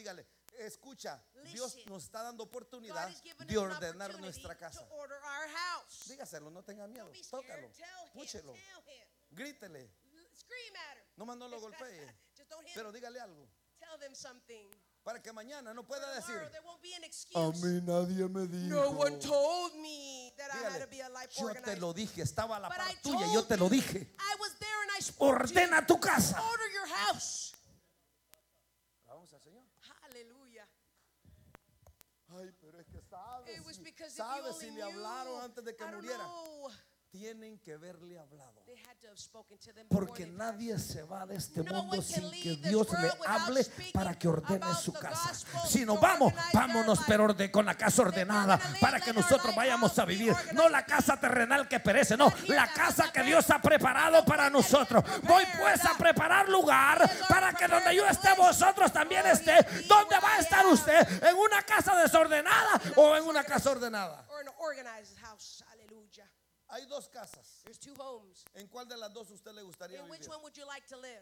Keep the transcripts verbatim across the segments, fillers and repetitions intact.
dígale, escucha, Listen. Dios nos está dando God oportunidad is giving de us an ordenar opportunity nuestra to casa. order our house. Dígaselo, no tenga miedo, Don't be scared. tócalo, Tell him. púchelo, Tell him. grítele, L- Scream at him. nomás no lo golpee, Just don't hit pero him. dígale algo, Tell them something. para que mañana no pueda For decir, tomorrow, there won't be an excuse. a mí nadie me No one dijo. told me that I had Dígale, to be a life yo te organized. lo dije, estaba a la But par I tuya, told yo te lo you. dije. I was there and I spoke to you. Ordena tu casa. Order your house. Vamos al Señor. Hallelujah. Ay, pero es que sabes, It was si, because if you sabes only si knew, le hablaron antes de que I don't muriera. know. Tienen que haberle hablado. They had to have spoken to them before Porque they nadie se va de este No mundo one can sin que leave this Dios le world without hable speaking para que ordene about su the casa. gospel Si nos to vamos, organize their vámonos life. pero orde- con la casa ordenada gonna leave, para que let our nosotros life vayamos house a be vivir. organized. No la casa terrenal que perece, no, Not here la that casa has que a Dios ha preparado para nosotros. Voy pues a preparar lugar para que donde yo esté vosotros también esté. ¿Dónde va a estar usted? ¿En una casa desordenada o en una casa ordenada? Or an organized house. Hallelujah. Hay dos casas. There's two homes. ¿En cuál de las dos usted le gustaría In which vivir? one would you like to live?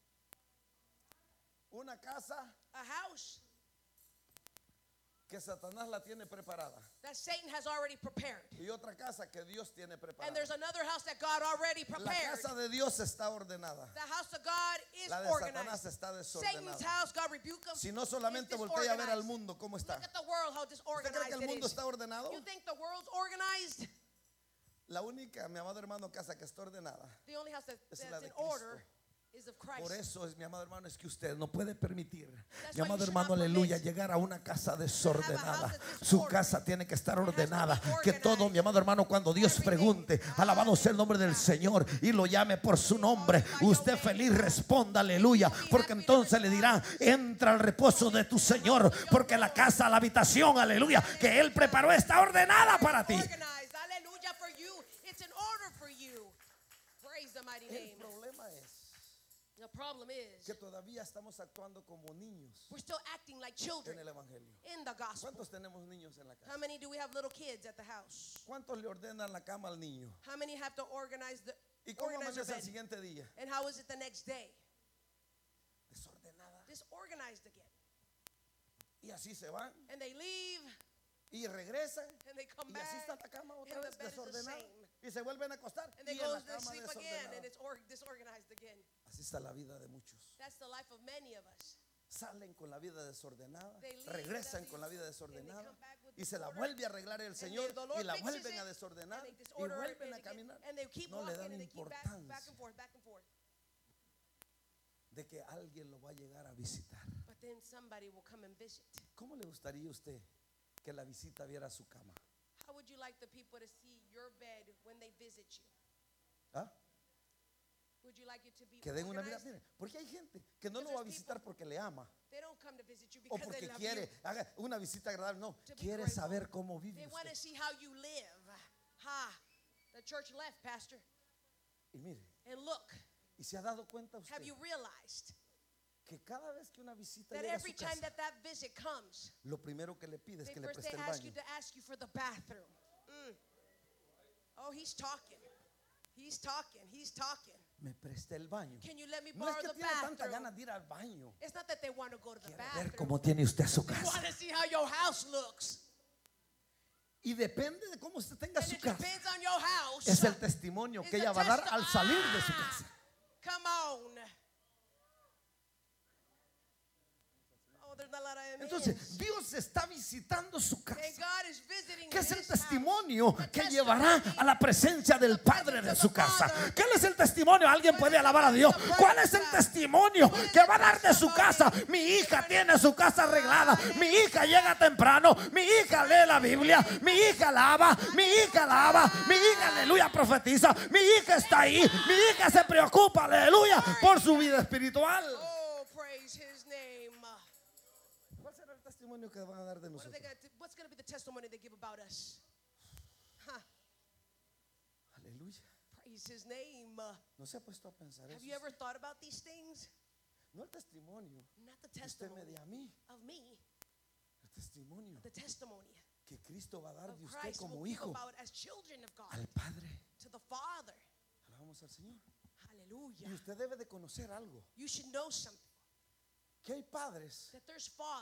Una casa A house que Satanás la tiene preparada that Satan has already prepared. y otra casa que Dios tiene And preparada. there's another house that God already La prepared. casa de Dios está ordenada. The house of God is La de Satanás organized. está Satan's desordenada. house, God rebuke him. Si no, solamente is voltea a ver al disorganized. mundo cómo está. Look at the world, how ¿Usted disorganized cree que el it mundo is. está ordenado? You think the world's organized? La única, mi amado hermano, casa que está ordenada. The only house that, Es that's la de in order Cristo. is of Christ. Por eso es, mi amado hermano, es que usted no puede permitir, That's mi why amado you should hermano, not aleluya, permit llegar a una casa desordenada. that's Su disordered. casa tiene que estar It has to be ordenada. Que todo, organized. mi amado hermano, cuando Dios Everything. pregunte, alabado sea el nombre del Señor, y lo llame por su nombre, usted feliz responda, aleluya. Porque entonces le dirá, entra al reposo de tu Señor, porque la casa, la habitación, aleluya, que Él preparó está ordenada para ti. Organized. Hallelujah for you. It's in order for you. Praise the mighty El name. problema es The problem is que todavía estamos actuando como niños we're still acting like en children el evangelio. in the gospel. ¿Cuántos tenemos niños en la How casa? many do we have little kids at the house? ¿Cuántos le ordenan la cama al niño? How many have to organize the ¿Y cómo organize their amanece el bed? siguiente día? And how is it the next day? Desordenada. Disorganized again. Y así se van And they leave y regresan. and they come Y back. así está la cama otra and vez the bed is the desordenada. same. Y se vuelven a acostar. And they Y en go la to cama sleep again desordenada. and it's or- disorganized again. Así está la vida de muchos. That's the life of many of us. Salen con la vida desordenada, They leave regresan with con la vida and they desordenada come back with y se la disorder. vuelve a arreglar el Señor And the Lord y la fixes vuelven it, a desordenar and they y disorder it, vuelven and a they keep- caminar. and they keep No le walking dan and they keep back, importancia back and forth, back and forth. de que alguien lo va a llegar a visitar. But then somebody will come and visit. ¿Cómo le gustaría a usted que la visita viera su cama? How would you like the people to see your bed when they visit you? ¿Ah? Would you like it to be Que den una vida. organized? Mire, porque hay gente que no lo va a visitar porque le ama They don't come to visit you o because they porque love quiere you. haga una visita agradable. No, To be quiere grateful. saber cómo vive They want to usted. see how you live. Ha! The church left, Pastor. Y mire, And look, y se ha dado cuenta usted have you realized que cada vez que una visita that llega a every su time casa, that that visit comes, lo primero que le pide es they que le first preste they el ask you baño. to ask you for the bathroom. Mm. Oh, he's talking. He's talking. He's talking. Me preste el baño. Can you let me No es borrow que the tiene tanta bathroom? ganas de ir al baño. It's not that they want to go to the Quiere ver bathroom. cómo tiene usted su They casa. want to see how your house looks. Y depende de cómo usted tenga And su it casa. depends on your house. Es el testimonio It's que the ella va a dar testi- al salir de su Ah, casa. Come on. Oh, there's not a lot of amens. Entonces, Dios está visitando su casa. Okay, God is visiting ¿Qué es el his house. testimonio The que testimony llevará a la presencia del Padre de su casa? ¿Qué es el testimonio? Alguien puede alabar a Dios. ¿Cuál es el testimonio que va a dar de su casa? Mi hija tiene su casa arreglada. Mi hija llega temprano. Mi hija lee la Biblia. Mi hija lava. Mi hija lava. Mi hija, aleluya, profetiza. Mi hija está ahí. Mi hija se preocupa, aleluya, por su vida espiritual. Oh, praise his name. ¿Cuál será el testimonio que van a dar de What are they nosotros? gonna t- what's going to be the testimony they give about us? Huh. Aleluya. Praise his name. ¿No se ha puesto a pensar Have eso? you ever thought about these things? No el testimonio Not the que usted me testimony dé a mí. of me, El testimonio the testimony que Cristo va a dar of de usted Christ como will give hijo about as children of God al Padre. to the Father. Alabamos al Señor. Hallelujah. Y usted debe de conocer algo. You should know something, Que hay padres that there's fathers